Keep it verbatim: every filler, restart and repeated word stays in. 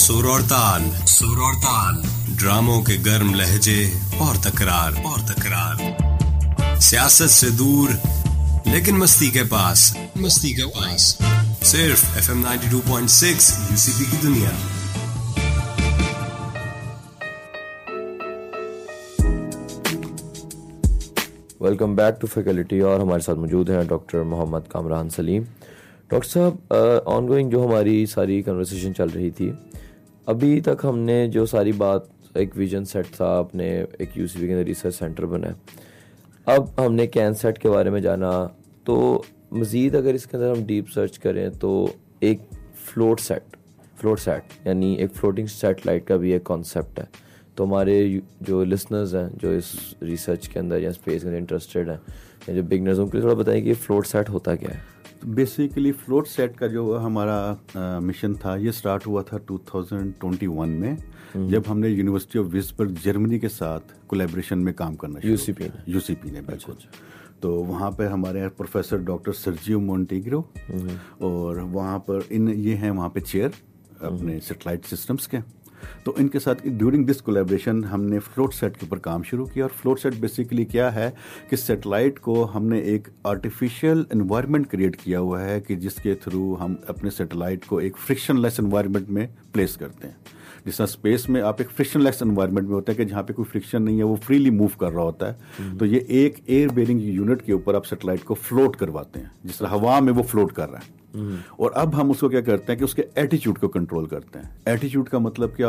सुर और ताल, सुर और ताल, ड्रामों के गर्म लहजे और तकरार और तकरार, सियासत से दूर लेकिन मस्ती के पास, मस्ती के पास, सिर्फ F M ninety two point six UCP की दुनिया। वेलकम बैक टू फैकल्टी और हमारे साथ मौजूद हैं डॉक्टर मोहम्मद कामरान सलीम। डॉक्टर साहब, ऑनगोइंग जो हमारी सारी कन्वर्सेशन चल रही थी, अभी तक हमने जो सारी बात, एक विजन सेट था, आपने एक यूसीपी के अंदर रिसर्च सेंटर बना है, अब हमने कैन सेट के बारे में जाना, तो मज़ीद अगर इसके अंदर हम डीप सर्च करें तो एक फ्लोट सेट फ्लोट सेट यानी एक फ्लोटिंग सैटेलाइट का भी एक कॉन्सेप्ट है। तो हमारे जो लिसनर्स हैं जो इस रिसर्च के अंदर या स्पेस के अंदर इंटरेस्टेड हैं या जो बिगनर्स, उनके लिए थोड़ा बताएं कि फ्लोट सेट होता क्या है। बेसिकली फ्लोट सेट का जो हमारा मिशन था, ये स्टार्ट हुआ था टू थाउजेंड ट्वेंटी वन में, जब हमने यूनिवर्सिटी ऑफ विज़बर्ग जर्मनी के साथ कोलैबोरेशन में काम करना शुरू यूसीपी ने यूसीपी ने बिल्कुल। तो वहाँ पर हमारे प्रोफेसर डॉक्टर सर्जियो मोंटेग्रो और वहाँ पर इन ये हैं वहाँ पे चेयर अपने सैटेलाइट सिस्टम्स के। तो इनके साथ ड्यूरिंग दिस कोलैबोरेशन हमने फ्लोट सेट के ऊपर काम शुरू किया। और फ्लोट सेट बेसिकली क्या है कि सैटेलाइट को हमने एक आर्टिफिशियल एनवायरनमेंट क्रिएट किया हुआ है कि जिसके थ्रू हम अपने सैटेलाइट को एक फ्रिक्शनलेस एनवायरनमेंट में प्लेस करते हैं। जिस तरह स्पेस में आप एक फ्रिक्शनलेस एनवायरनमेंट में होता है कि जहाँ पे कोई फ्रिक्शन नहीं है, वो फ्रीली मूव कर रहा होता है। तो ये एक एयर बेरिंग यूनिट के ऊपर आप सैटेलाइट को फ्लोट करवाते हैं, जिस तरह हवा में वो फ्लोट कर रहा है। और अब हम उसको क्या करते हैं कि उसके एटीट्यूड को कंट्रोल करते हैं। एटीट्यूड का मतलब क्या